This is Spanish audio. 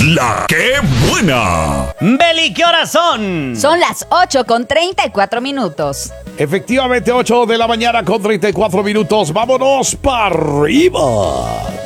La que buena. Beli, ¿qué horas son? Son las 8:34. Efectivamente, 8 de la mañana con 34 minutos. Vámonos para arriba.